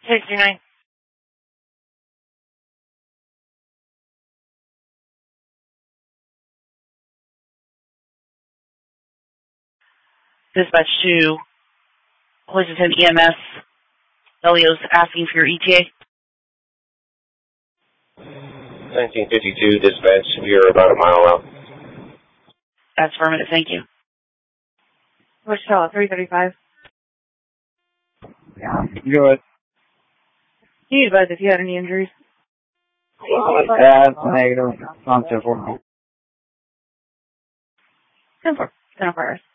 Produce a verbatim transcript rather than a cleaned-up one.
sixty-nine. Dispatch to Pleasanton E M S. Elio's asking for your E T A. nineteen fifty-two, dispatch, you're about a mile out. That's affirmative, thank you. Wichita, three thirty-five. Yeah, go ahead. Can you advise if you had any injuries? Yeah, it's negative. It's on two four. ten four. ten four.